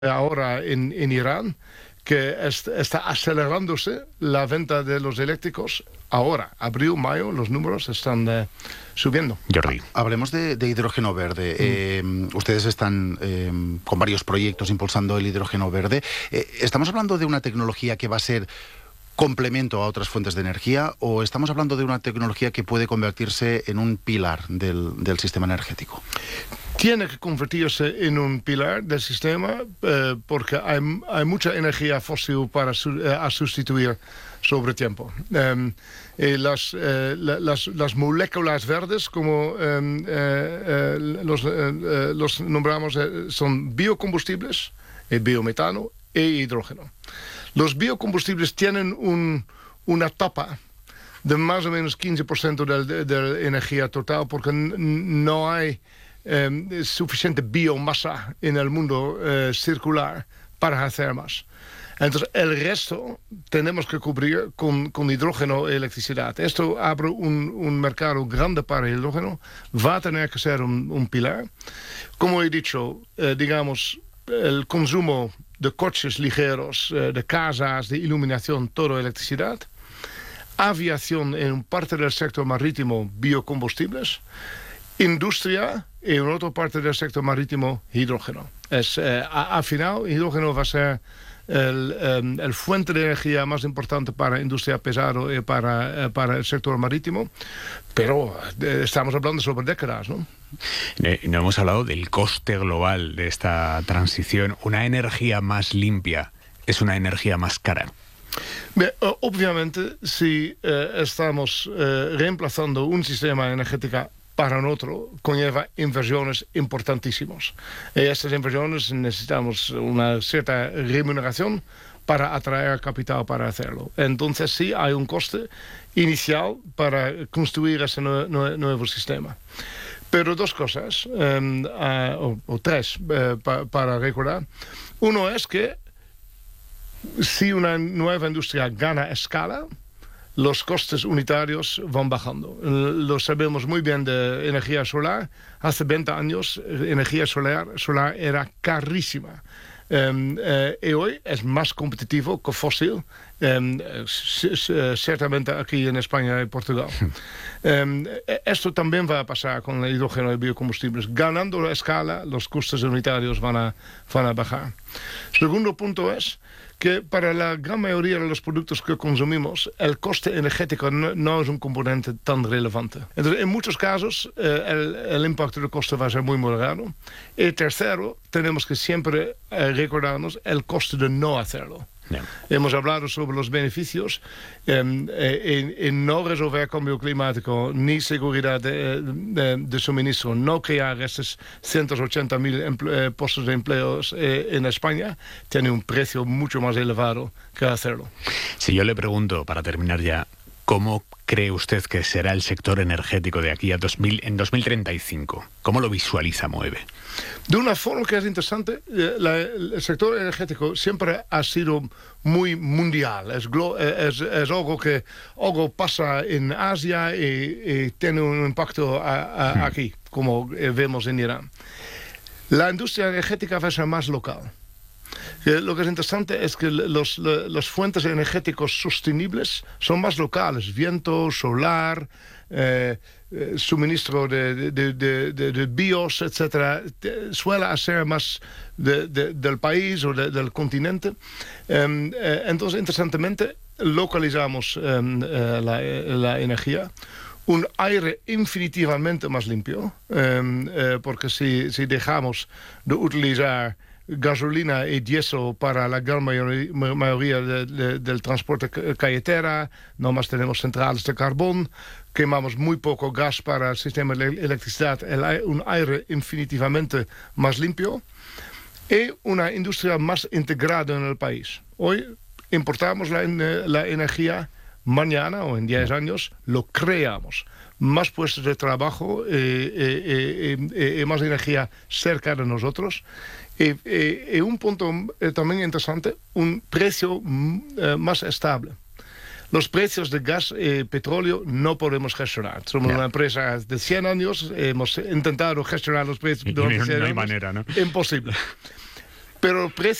ahora en Irán, que está acelerándose la venta de los eléctricos. Ahora, abril, mayo, los números están subiendo. Jordi. Hablemos de hidrógeno verde. Ustedes están con varios proyectos impulsando el hidrógeno verde. ¿Estamos hablando de una tecnología que va a ser complemento a otras fuentes de energía o estamos hablando de una tecnología que puede convertirse en un pilar del sistema energético? Tiene que convertirse en un pilar del sistema porque hay mucha energía fósil para sustituir sobre tiempo. Las moléculas verdes, como los nombramos, son biocombustibles, biometano e hidrógeno. Los biocombustibles tienen una tapa de más o menos 15% de la energía total porque no hay suficiente biomasa en el mundo circular para hacer más. Entonces, el resto tenemos que cubrir con hidrógeno y electricidad. Esto abre un mercado grande para el hidrógeno. Va a tener que ser un pilar. Como he dicho, digamos, el consumo de coches ligeros, de casas, de iluminación, todo electricidad. Aviación en parte del sector marítimo, biocombustibles. Industria y en otra parte del sector marítimo, hidrógeno. Al final, hidrógeno va a ser el fuente de energía más importante para la industria pesada y para el sector marítimo, pero estamos hablando sobre décadas, ¿no? No hemos hablado del coste global de esta transición. ¿Una energía más limpia es una energía más cara? Obviamente, si estamos reemplazando un sistema energético para otro, conlleva inversiones importantísimas. Estas inversiones necesitamos una cierta remuneración para atraer capital para hacerlo. Entonces sí hay un coste inicial para construir ese nuevo sistema. Pero dos cosas, o tres, para recordar. Uno es que si una nueva industria gana escala, los costes unitarios van bajando. Lo sabemos muy bien de energía solar. Hace 20 años, energía solar era carísima. Y hoy es más competitivo que fósil, ciertamente aquí en España y Portugal. Esto también va a pasar con el hidrógeno y biocombustibles. Ganando la escala, los costes unitarios van a bajar. Segundo punto es que para la gran mayoría de los productos que consumimos, el coste energético no es un componente tan relevante. Entonces, en muchos casos, el impacto del coste va a ser muy moderado. Y tercero, tenemos que siempre recordarnos el coste de no hacerlo. Yeah. Hemos hablado sobre los beneficios en no resolver cambio climático ni seguridad de suministro, no crear estos 180.000 puestos de empleos en España, tiene un precio mucho más elevado que hacerlo. Si yo le pregunto, para terminar ya, ¿cómo cree usted que será el sector energético de aquí a 2035? ¿Cómo lo visualiza Moeve? De una forma que es interesante, el sector energético siempre ha sido muy mundial. Es algo que algo pasa en Asia y tiene un impacto aquí, como vemos en Irán. La industria energética va a ser más local. Lo que es interesante es que los fuentes energéticos sostenibles son más locales, viento, solar, suministro de bios, etc. Suele ser más del país o del continente. Entonces, interesantemente, localizamos la energía. Un aire infinitivamente más limpio, porque si dejamos de utilizar gasolina y diésel para la gran mayoría del transporte carretera, nomás tenemos centrales de carbón, quemamos muy poco gas para el sistema de electricidad, un aire infinitivamente más limpio y una industria más integrada en el país. Hoy importamos la energía, mañana o en 10 años lo creamos. Más puestos de trabajo y más energía cerca de nosotros. Y un punto también interesante, un precio más estable. Los precios de gas y petróleo no podemos gestionar. Somos una empresa de 100 años, hemos intentado gestionar los precios durante 100 años. No hay manera, ¿no? Imposible. pero el precio